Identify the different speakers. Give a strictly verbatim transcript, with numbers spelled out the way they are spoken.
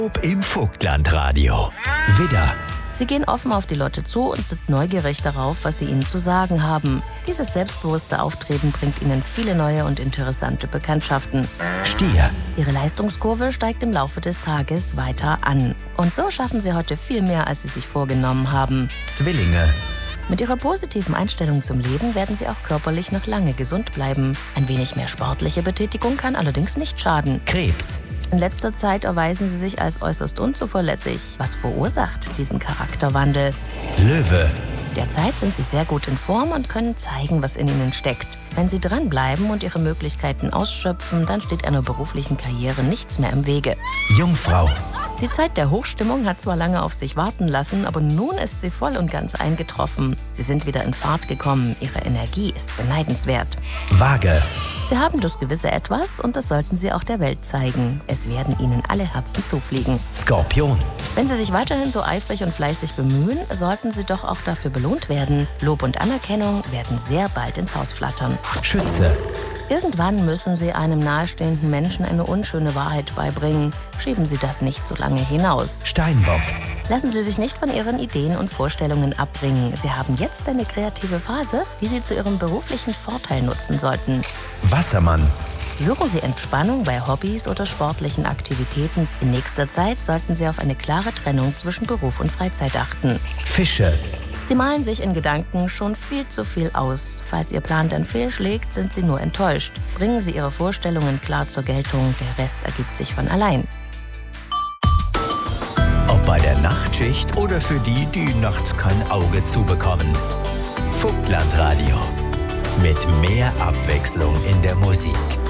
Speaker 1: Im Vogtlandradio. Widder.
Speaker 2: Sie gehen offen auf die Leute zu und sind neugierig darauf, was sie ihnen zu sagen haben. Dieses selbstbewusste Auftreten bringt ihnen viele neue und interessante Bekanntschaften.
Speaker 1: Stier.
Speaker 2: Ihre Leistungskurve steigt im Laufe des Tages weiter an. Und so schaffen sie heute viel mehr, als sie sich vorgenommen haben.
Speaker 1: Zwillinge.
Speaker 2: Mit ihrer positiven Einstellung zum Leben werden sie auch körperlich noch lange gesund bleiben. Ein wenig mehr sportliche Betätigung kann allerdings nicht schaden.
Speaker 1: Krebs.
Speaker 2: In letzter Zeit erweisen sie sich als äußerst unzuverlässig. Was verursacht diesen Charakterwandel?
Speaker 1: Löwe.
Speaker 2: Derzeit sind sie sehr gut in Form und können zeigen, was in ihnen steckt. Wenn sie dranbleiben und ihre Möglichkeiten ausschöpfen, dann steht einer beruflichen Karriere nichts mehr im Wege.
Speaker 1: Jungfrau.
Speaker 2: Die Zeit der Hochstimmung hat zwar lange auf sich warten lassen, aber nun ist sie voll und ganz eingetroffen. Sie sind wieder in Fahrt gekommen. Ihre Energie ist beneidenswert.
Speaker 1: Waage.
Speaker 2: Sie haben das gewisse Etwas und das sollten Sie auch der Welt zeigen. Es werden Ihnen alle Herzen zufliegen.
Speaker 1: Skorpion.
Speaker 2: Wenn Sie sich weiterhin so eifrig und fleißig bemühen, sollten Sie doch auch dafür belohnt werden. Lob und Anerkennung werden sehr bald ins Haus flattern.
Speaker 1: Schütze.
Speaker 2: Irgendwann müssen Sie einem nahestehenden Menschen eine unschöne Wahrheit beibringen. Schieben Sie das nicht so lange hinaus.
Speaker 1: Steinbock.
Speaker 2: Lassen Sie sich nicht von Ihren Ideen und Vorstellungen abbringen. Sie haben jetzt eine kreative Phase, die Sie zu Ihrem beruflichen Vorteil nutzen sollten.
Speaker 1: Wassermann.
Speaker 2: Suchen Sie Entspannung bei Hobbys oder sportlichen Aktivitäten. In nächster Zeit sollten Sie auf eine klare Trennung zwischen Beruf und Freizeit achten.
Speaker 1: Fische.
Speaker 2: Sie malen sich in Gedanken schon viel zu viel aus. Falls Ihr Plan dann fehlschlägt, sind Sie nur enttäuscht. Bringen Sie Ihre Vorstellungen klar zur Geltung, der Rest ergibt sich von allein.
Speaker 1: Ob bei der Nachtschicht oder für die, die nachts kein Auge zubekommen. Vogtlandradio. Mit mehr Abwechslung in der Musik.